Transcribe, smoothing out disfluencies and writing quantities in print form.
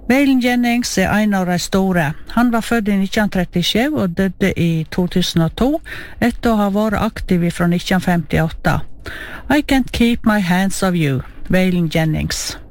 Waylon Jennings en av de store. Han var født i 1937 og døde i 2002 etter å ha vært aktiv fra 1958. I can't keep my hands off you, Waylon Jennings.